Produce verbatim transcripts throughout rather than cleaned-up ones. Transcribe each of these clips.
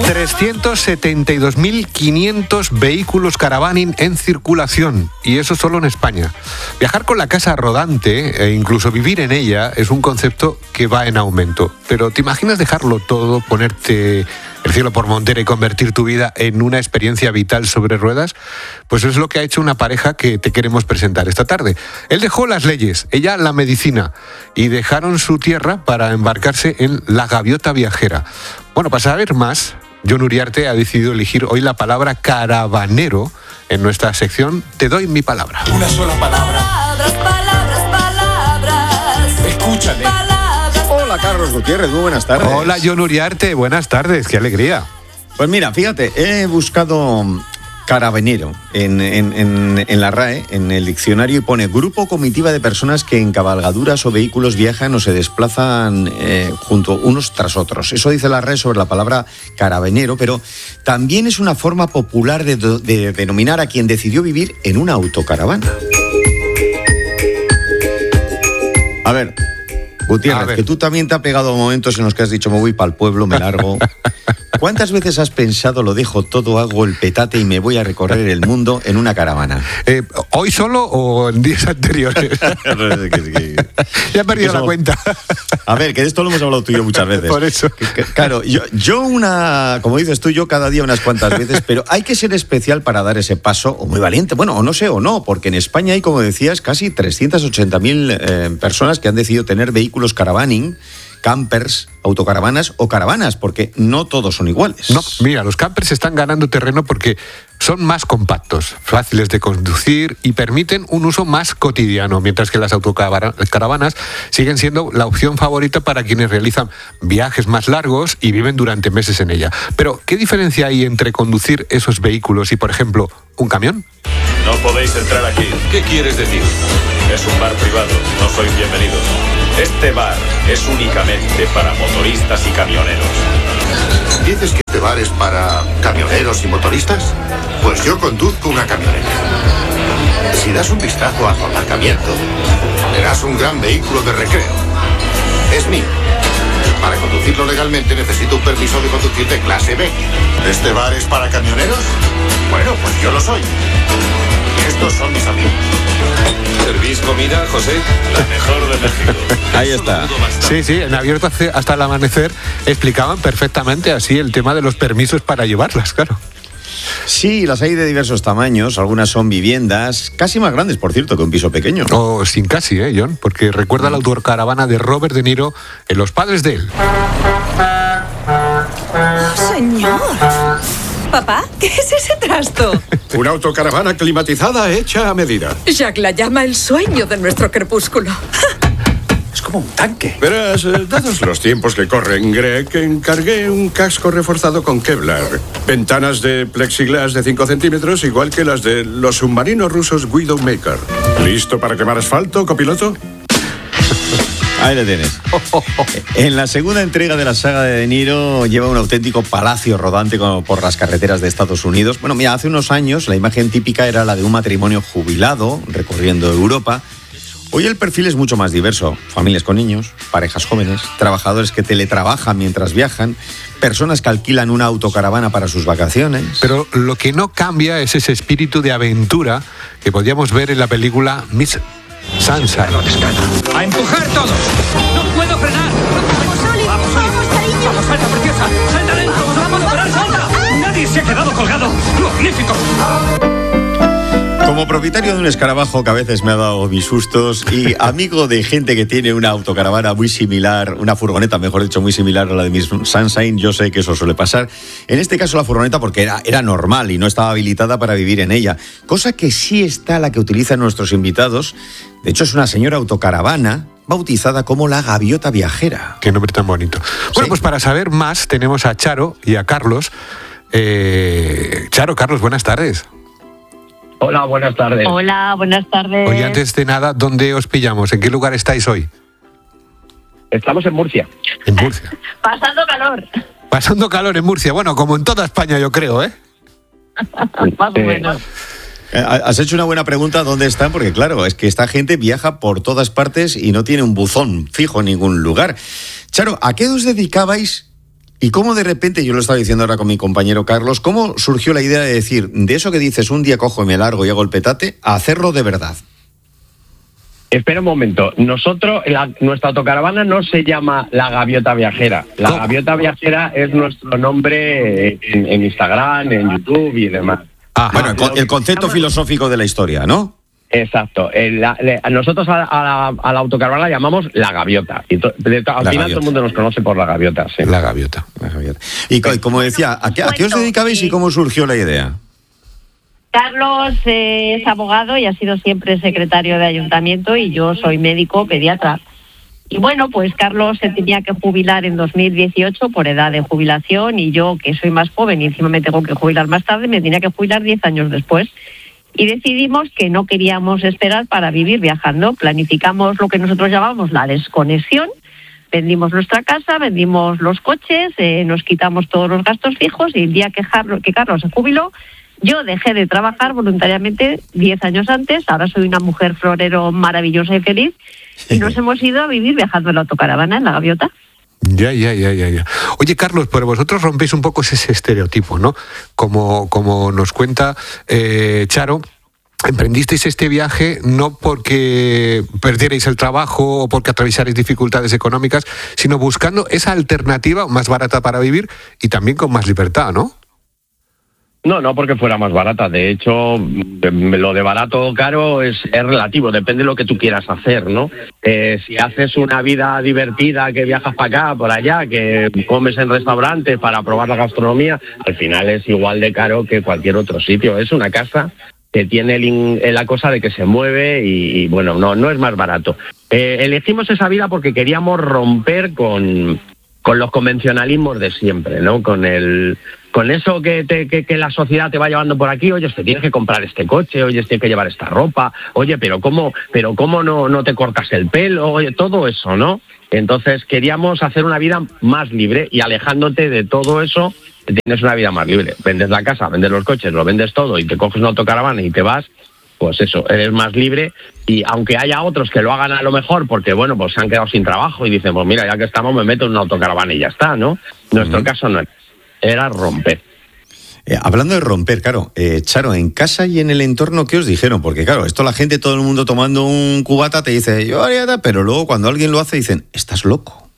trescientos setenta y dos mil quinientos vehículos caravaning en circulación, y eso solo en España. Viajar con la casa rodante e incluso vivir en ella es un concepto que va en aumento. Pero ¿te imaginas dejarlo todo, ponerte el cielo por montera y convertir tu vida en una experiencia vital sobre ruedas? Pues es lo que ha hecho una pareja que te queremos presentar esta tarde. Él dejó las leyes, ella la medicina, y dejaron su tierra para embarcarse en la gaviota viajera. Bueno, para saber más, Jon Uriarte ha decidido elegir hoy la palabra caravanero en nuestra sección Te doy mi palabra. Una sola palabra. Palabras, palabras, palabras. Escúchame. Palabras. Hola, Carlos Gutiérrez, muy buenas tardes. Hola, Jon Uriarte, buenas tardes, qué alegría. Pues mira, fíjate, he buscado caravanero en, en, en, en la R A E, en el diccionario, y pone grupo o comitiva de personas que en cabalgaduras o vehículos viajan o se desplazan eh, junto unos tras otros. Eso dice la R A E sobre la palabra caravanero, pero también es una forma popular de, de, de denominar a quien decidió vivir en una autocaravana. A ver, Gutiérrez, a ver. Que tú también te has pegado momentos en los que has dicho me voy para el pueblo, me largo. ¿Cuántas veces has pensado lo dejo todo, hago el petate y me voy a recorrer el mundo en una caravana? Eh, ¿Hoy solo o en días anteriores? Ya he perdido la cuenta. A ver, que de esto lo hemos hablado tú y yo muchas veces. Por eso. Claro, yo, yo una, como dices tú, yo cada día unas cuantas veces, pero hay que ser especial para dar ese paso, o muy valiente, bueno, o no sé, o no, porque en España hay, como decías, casi trescientas ochenta mil eh, personas que han decidido tener vehículos caravaning, campers, autocaravanas o caravanas, porque no todos son iguales. No, mira, los campers están ganando terreno porque son más compactos, fáciles de conducir y permiten un uso más cotidiano, mientras que las autocaravanas siguen siendo la opción favorita para quienes realizan viajes más largos y viven durante meses en ella. Pero, ¿qué diferencia hay entre conducir esos vehículos y, por ejemplo, un camión? No podéis entrar aquí. ¿Qué quieres decir? Es un bar privado, no sois bienvenidos. Este bar es únicamente para motoristas y camioneros. ¿Dices que este bar es para camioneros y motoristas? Pues yo conduzco una camioneta. Si das un vistazo a su aparcamiento, verás un gran vehículo de recreo. Es mío. Para conducirlo legalmente necesito un permiso de conducir de clase B. ¿Este bar es para camioneros? Bueno, pues yo lo soy. Y estos son mis amigos. ¿Servís comida, José? La mejor de México. Ahí está. Sí, sí, en Abierto hasta el amanecer explicaban perfectamente así el tema de los permisos para llevarlas, claro. Sí, las hay de diversos tamaños, algunas son viviendas, casi más grandes, por cierto, que un piso pequeño. O sin casi, ¿eh, Jon? Porque recuerda la autocaravana de Robert De Niro en Los padres de él. Señor. Papá, ¿qué es ese trasto? Una autocaravana climatizada hecha a medida. Jacques la llama el sueño de nuestro crepúsculo. Es como un tanque. Verás, eh, dados los tiempos que corren, Greg, encargué un casco reforzado con Kevlar. Ventanas de plexiglas de cinco centímetros, igual que las de los submarinos rusos Widowmaker. ¿Listo para quemar asfalto, copiloto? Ahí le tienes. En la segunda entrega de la saga de De Niro lleva un auténtico palacio rodante como por las carreteras de Estados Unidos. Bueno, mira, hace unos años la imagen típica era la de un matrimonio jubilado recorriendo Europa. Hoy el perfil es mucho más diverso. Familias con niños, parejas jóvenes, trabajadores que teletrabajan mientras viajan, personas que alquilan una autocaravana para sus vacaciones. Pero lo que no cambia es ese espíritu de aventura que podíamos ver en la película Miss Sunshine. ¡A empujar todos! ¡No puedo frenar! ¡Vamos, Oli! ¡Vamos, Oli! cariño! ¡Vamos, salta, preciosa! ¡Salta lento! ¡No puedo parar! ¡Salta! ¡Nadie se ha quedado colgado! ¡Magnífico! Como propietario de un escarabajo que a veces me ha dado mis sustos y amigo de gente que tiene una autocaravana muy similar, una furgoneta, mejor dicho, muy similar a la de Miss Sunshine, yo sé que eso suele pasar. En este caso la furgoneta porque era, era normal y no estaba habilitada para vivir en ella, cosa que sí está la que utilizan nuestros invitados. De hecho es una señora autocaravana bautizada como la Gaviota Viajera. Qué nombre tan bonito. Bueno, sí. Pues para saber más tenemos a Charo y a Carlos. Eh, Charo, Carlos, buenas tardes. Hola, buenas tardes. Hola, buenas tardes. Oye, antes de nada, ¿dónde os pillamos? ¿En qué lugar estáis hoy? Estamos en Murcia. En Murcia. Pasando calor. Pasando calor en Murcia. Bueno, como en toda España, yo creo, ¿eh? Más o menos. Has hecho una buena pregunta, ¿dónde están? Porque claro, es que esta gente viaja por todas partes y no tiene un buzón fijo en ningún lugar. Charo, ¿a qué os dedicabais ¿Y cómo de repente, yo lo estaba diciendo ahora con mi compañero Carlos, cómo surgió la idea de decir, de eso que dices, un día cojo y me largo y hago el petate, a hacerlo de verdad? Espera un momento. Nosotros, la, nuestra autocaravana no se llama La Gaviota Viajera. La ¿Cómo? Gaviota Viajera es nuestro nombre en, en Instagram, en YouTube y demás. Ajá. Bueno, el, co- el concepto filosófico de la historia, ¿no? Exacto. El- la- le- nosotros a, a la, a la autocaravana la llamamos La Gaviota. Y to- de to- al La final Gaviota. todo el mundo nos conoce por La Gaviota. Sí. La gaviota. Y co- como decía, ¿a qué, a qué os dedicabais y cómo surgió la idea? Carlos eh, es abogado y ha sido siempre secretario de ayuntamiento y yo soy médico pediatra. Y bueno, pues Carlos se tenía que jubilar en dos mil dieciocho por edad de jubilación y yo, que soy más joven y encima me tengo que jubilar más tarde, me tenía que jubilar diez años después. Y decidimos que no queríamos esperar para vivir viajando. Planificamos lo que nosotros llamamos la desconexión. Vendimos nuestra casa, vendimos los coches, eh, nos quitamos todos los gastos fijos y el día que, Carlos, que Carlos se jubiló, yo dejé de trabajar voluntariamente diez años antes. Ahora soy una mujer florero maravillosa y feliz y nos hemos ido a vivir viajando en la autocaravana, en la Gaviota. Ya, ya, ya, ya, ya. Oye, Carlos, pero vosotros rompéis un poco ese estereotipo, ¿no? Como, como nos cuenta eh, Charo, emprendisteis este viaje no porque perdierais el trabajo o porque atravesarais dificultades económicas, sino buscando esa alternativa más barata para vivir y también con más libertad, ¿no? No, no porque fuera más barata. De hecho, lo de barato o caro es, es relativo, depende de lo que tú quieras hacer, ¿no? Eh, si haces una vida divertida, que viajas para acá, por allá, que comes en restaurantes para probar la gastronomía, al final es igual de caro que cualquier otro sitio. Es una casa que tiene el in, la cosa de que se mueve y, y bueno, no, no es más barato. Eh, elegimos esa vida porque queríamos romper con, con los convencionalismos de siempre, ¿no? Con el... Con eso que, te, que, que la sociedad te va llevando por aquí, oye, te tienes que comprar este coche, oye, tienes que llevar esta ropa, oye, pero cómo, pero cómo no, no te cortas el pelo, oye, todo eso, ¿no? Entonces queríamos hacer una vida más libre y alejándote de todo eso, tienes una vida más libre. Vendes la casa, vendes los coches, lo vendes todo y te coges una autocaravana y te vas, pues eso, eres más libre. Y aunque haya otros que lo hagan a lo mejor porque, bueno, pues se han quedado sin trabajo y dicen, pues mira, ya que estamos me meto en una autocaravana y ya está, ¿no? Nuestro uh-huh. caso no era romper. Eh, hablando de romper, claro, eh, Charo, en casa y en el entorno, ¿qué os dijeron? Porque claro, esto la gente, todo el mundo tomando un cubata te dice, yo haría, pero luego cuando alguien lo hace dicen, estás loco.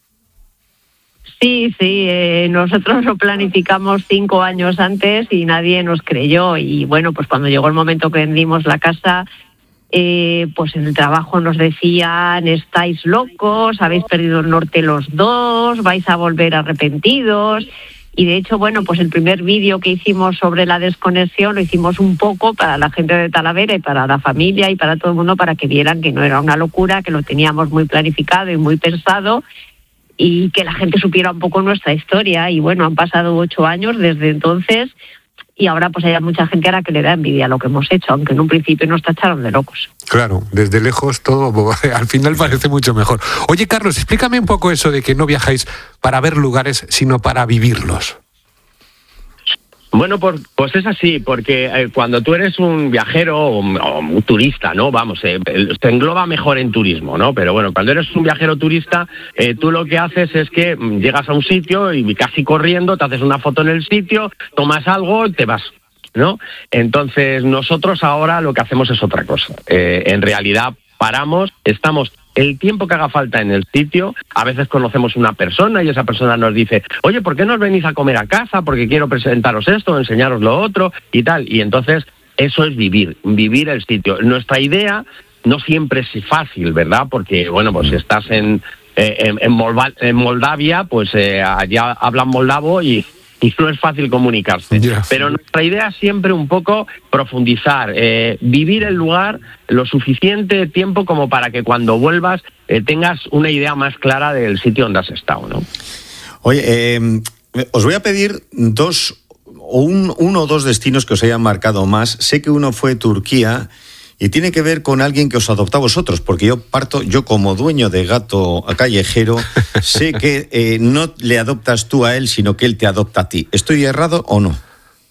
Sí, sí, eh, nosotros lo planificamos cinco años antes y nadie nos creyó. Y bueno, pues cuando llegó el momento que vendimos la casa, eh, pues en el trabajo nos decían, estáis locos, habéis perdido el norte los dos, vais a volver arrepentidos. Y de hecho, bueno, pues el primer vídeo que hicimos sobre la desconexión lo hicimos un poco para la gente de Talavera y para la familia y para todo el mundo, para que vieran que no era una locura, que lo teníamos muy planificado y muy pensado y que la gente supiera un poco nuestra historia. Y bueno, han pasado ocho años desde entonces y ahora pues hay mucha gente a la que le da envidia lo que hemos hecho, aunque en un principio nos tacharon de locos. Claro, desde lejos todo al final parece mucho mejor. Oye, Carlos, explícame un poco eso de que no viajáis para ver lugares, sino para vivirlos. Bueno, pues, pues es así, porque eh, cuando tú eres un viajero o, o un turista, ¿no? Vamos, eh, se engloba mejor en turismo, ¿no? Pero bueno, cuando eres un viajero turista, eh, tú lo que haces es que llegas a un sitio y casi corriendo, te haces una foto en el sitio, tomas algo y te vas, ¿no? Entonces nosotros ahora lo que hacemos es otra cosa. Eh, en realidad paramos, estamos el tiempo que haga falta en el sitio. A veces conocemos una persona y esa persona nos dice, oye, ¿por qué no os venís a comer a casa? Porque quiero presentaros esto, enseñaros lo otro y tal. Y entonces eso es vivir, vivir el sitio. Nuestra idea no siempre es fácil, ¿verdad? Porque, bueno, pues si estás en, en, en, Molva, en Moldavia, pues eh, allá hablan moldavo y... y no es fácil comunicarse. Yeah. Pero nuestra idea es siempre un poco profundizar, eh, vivir el lugar lo suficiente tiempo como para que cuando vuelvas eh, tengas una idea más clara del sitio donde has estado, ¿no? Oye, eh, os voy a pedir dos, o un, uno o dos destinos que os hayan marcado más. Sé que uno fue Turquía, y tiene que ver con alguien que os adopta a vosotros, porque yo parto, yo como dueño de gato callejero, sé que eh, no le adoptas tú a él, sino que él te adopta a ti. ¿Estoy errado o no?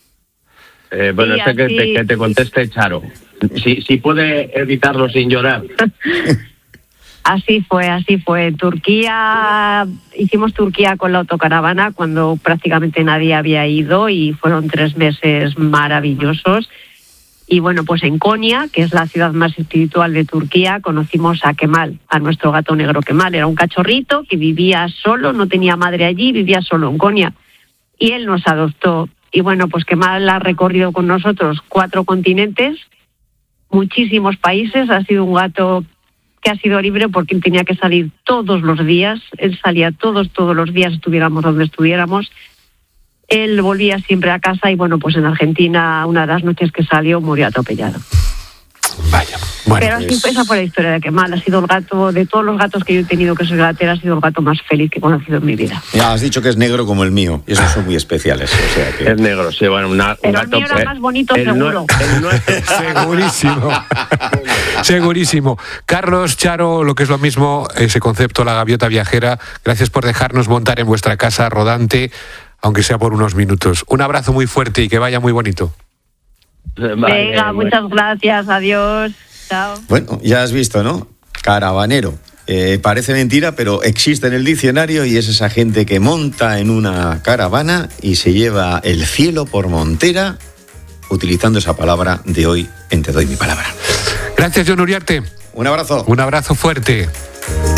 Eh, bueno, sí, este que te, que te conteste Charo. Si, si puede evitarlo sin llorar. Así fue, así fue. En Turquía, hicimos Turquía con la autocaravana cuando prácticamente nadie había ido y fueron tres meses maravillosos. Y bueno, pues en Konya, que es la ciudad más espiritual de Turquía, conocimos a Kemal, a nuestro gato negro Kemal. Era un cachorrito que vivía solo, no tenía madre allí, vivía solo en Konya. Y él nos adoptó. Y bueno, pues Kemal ha recorrido con nosotros cuatro continentes, muchísimos países. Ha sido un gato que ha sido libre porque él tenía que salir todos los días. Él salía todos, todos los días, estuviéramos donde estuviéramos. Él volvía siempre a casa y bueno, pues en Argentina, una de las noches que salió, murió atropellado. Vaya. Bueno, Pero así pues... fue, esa fue la historia de Kemal. Ha sido el gato, de todos los gatos que yo he tenido que soy gatera, ha sido el gato más feliz que he conocido en mi vida. Ya has dicho que es negro como el mío, y esos son muy especiales. O sea que... Es negro, sí, bueno, una, un Pero gato... el mío era más bonito, el seguro. nue- el nuestro- Segurísimo. Segurísimo. Carlos, Charo, lo que es lo mismo, ese concepto, la gaviota viajera, gracias por dejarnos montar en vuestra casa rodante, aunque sea por unos minutos. Un abrazo muy fuerte y que vaya muy bonito. Vale, Venga, bueno. muchas gracias, adiós, chao. Bueno, ya has visto, ¿no? Caravanero. Eh, parece mentira, pero existe en el diccionario y es esa gente que monta en una caravana y se lleva el cielo por montera, utilizando esa palabra de hoy en Te doy mi palabra. Gracias, John Uriarte. Un abrazo. Un abrazo fuerte.